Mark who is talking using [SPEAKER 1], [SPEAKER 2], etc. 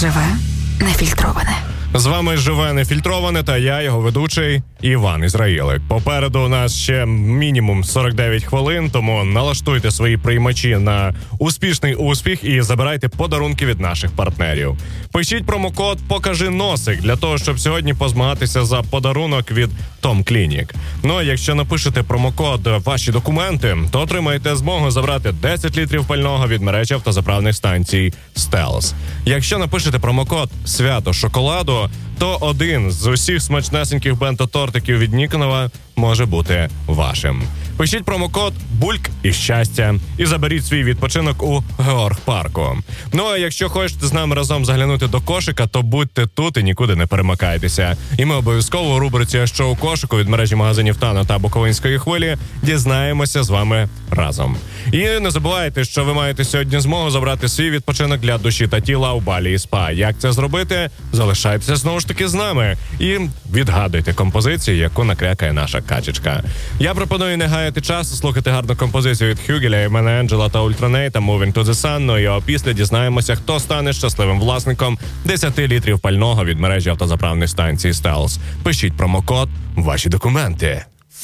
[SPEAKER 1] Живе нефільтроване.
[SPEAKER 2] З вами «Живе нефільтроване» та я, його ведучий Іван Ізраїлик. Попереду у нас ще мінімум 49 хвилин, тому налаштуйте свої приймачі на успішний успіх і забирайте подарунки від наших партнерів. Пишіть промокод «Покажи носик» для того, щоб сьогодні позмагатися за подарунок від Tom Clinic. Ну а якщо напишете промокод «Ваші документи», то отримаєте змогу забрати 10 літрів пального від мережі автозаправних станцій Стелс. Якщо напишете промокод «Свято шоколаду», то один з усіх смачнесеньких бенто-тортиків від Ніконова може бути вашим. Пишіть промокод «Бульк і щастя» і заберіть свій відпочинок у Георг-парку. Ну а якщо хочете з нами разом заглянути до кошика, то будьте тут і нікуди не перемикайтеся. І ми обов'язково у рубриці «Що у кошику» від мережі магазинів «Тано» та «Буковинської хвилі» дізнаємося з вами разом. І не забувайте, що ви маєте сьогодні змогу забрати свій відпочинок для душі та тіла у Балі СПА. Як це зробити? Залишайтеся знову ж таки з нами і відгадуйте композицію, яку накрякає наша качечка. Я пропоную не гаяти час, слухати гарну композицію від Хюгеля, Імена Енджела та Ультранейта «Moving to the Sun», ну і опісля дізнаємося, хто стане щасливим власником 10 літрів пального від мережі автозаправних станцій Стелс. Пишіть промокод «Ваші документи».